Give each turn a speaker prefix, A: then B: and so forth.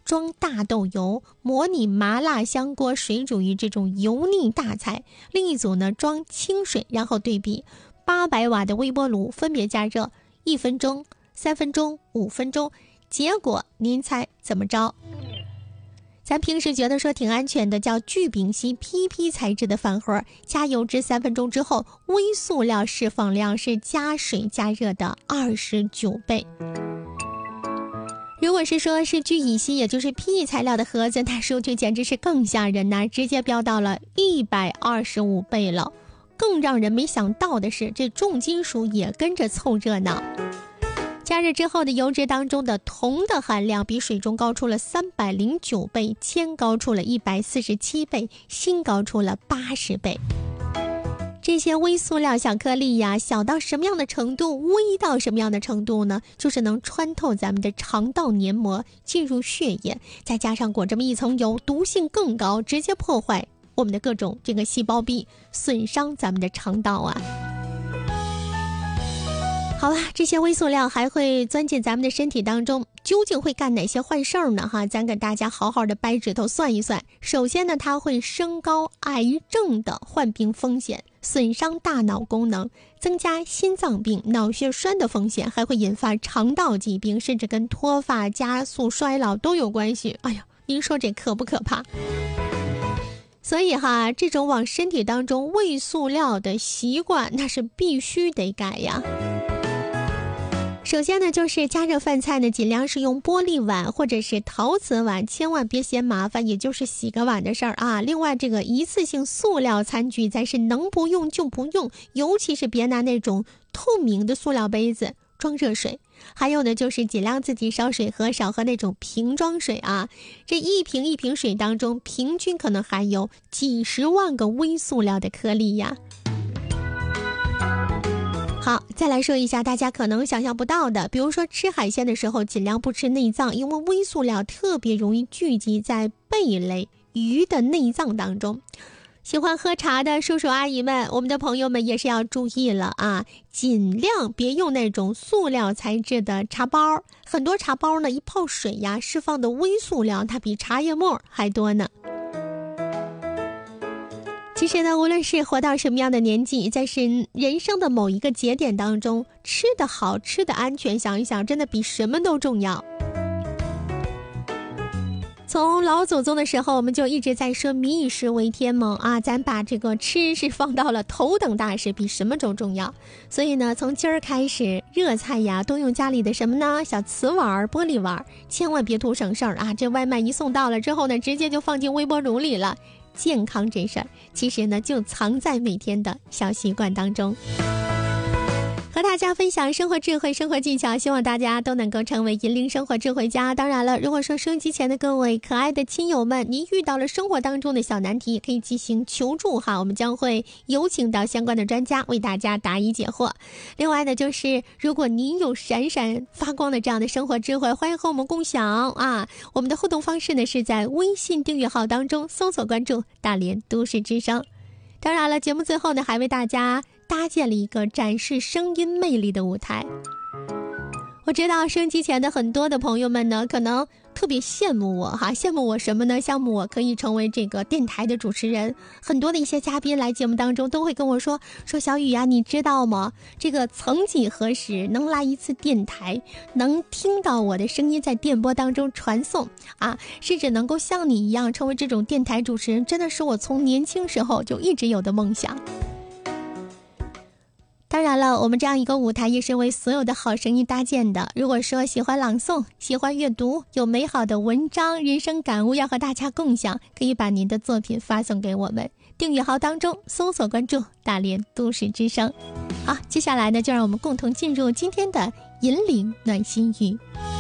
A: 装大豆油，模拟麻辣香锅水煮鱼这种油腻大菜。另一组呢装清水，然后对比800瓦的微波炉分别加热1分钟、3分钟、5分钟，结果您猜怎么着？咱平时觉得说挺安全的，叫聚丙烯 PP 材质的饭盒，加油至3分钟之后，微塑料释放量是加水加热的29倍。如果是说是聚乙烯，也就是 PE 材料的盒子，那数据简直是更吓人呐，直接飙到了125倍了。更让人没想到的是，这重金属也跟着凑热闹。加热之后的油脂当中的铜的含量比水中高出了309倍，铅高出了147倍，锌高出了80倍。这些微塑料小颗粒呀，小到什么样的程度，微到什么样的程度呢？就是能穿透咱们的肠道黏膜，进入血液，再加上裹这么一层油，毒性更高，直接破坏我们的各种这个细胞壁，损伤咱们的肠道啊。好了，这些微塑料还会钻进咱们的身体当中，究竟会干哪些坏事儿呢？咱给大家好好的掰指头算一算。首先呢，它会升高癌症的患病风险，损伤大脑功能，增加心脏病、脑血栓的风险，还会引发肠道疾病，甚至跟脱发、加速衰老都有关系。哎呀，您说这可不可怕？所以这种往身体当中喂塑料的习惯，那是必须得改呀。首先呢，就是加热饭菜呢，尽量是用玻璃碗或者是陶瓷碗，千万别嫌麻烦，也就是洗个碗的事儿啊。另外，这个一次性塑料餐具咱是能不用就不用，尤其是别拿那种透明的塑料杯子装热水。还有呢，就是尽量自己烧水喝，少喝那种瓶装水啊。这一瓶水当中，平均可能含有几十万个微塑料的颗粒呀。好，再来说一下大家可能想象不到的，比如说吃海鲜的时候尽量不吃内脏，因为微塑料特别容易聚集在贝类、鱼的内脏当中。喜欢喝茶的叔叔阿姨们，我们的朋友们也是要注意了啊，尽量别用那种塑料材质的茶包，很多茶包呢一泡水呀，释放的微塑料它比茶叶沫还多呢。其实呢，无论是活到什么样的年纪，在人生的某一个节点当中，吃得好，吃得安全，想一想真的比什么都重要。从老祖宗的时候，我们就一直在说民以食为天嘛啊，咱把这个吃是放到了头等大事，比什么都重要。所以呢，从今儿开始，热菜呀都用家里的什么呢？小瓷碗、玻璃碗，千万别图省事儿啊！这外卖一送到了之后呢，直接就放进微波炉里了。健康这事儿，其实呢就藏在每天的小习惯当中。和大家分享生活智慧、生活技巧，希望大家都能够成为引领生活智慧家。当然了，如果说收音机前的各位可爱的亲友们，您遇到了生活当中的小难题，也可以进行求助我们将会有请到相关的专家为大家答疑解惑。另外呢，就是如果您有闪闪发光的这样的生活智慧，欢迎和我们共享啊！我们的互动方式呢是在微信订阅号当中搜索关注大连都市之声。当然了，节目最后呢还为大家搭建了一个展示声音魅力的舞台。我知道收音机前的很多的朋友们呢，可能特别羡慕我羡慕我什么呢？羡慕我可以成为这个电台的主持人。很多的一些嘉宾来节目当中都会跟我说小雨呀，你知道吗？这个曾几何时能来一次电台，能听到我的声音在电波当中传送甚至能够像你一样成为这种电台主持人，真的是我从年轻时候就一直有的梦想。当然了，我们这样一个舞台也是为所有的好声音搭建的。如果说喜欢朗诵、喜欢阅读，有美好的文章、人生感悟要和大家共享，可以把您的作品发送给我们。订阅号当中搜索关注大连都市之声。好，接下来呢，就让我们共同进入今天的引领暖心语。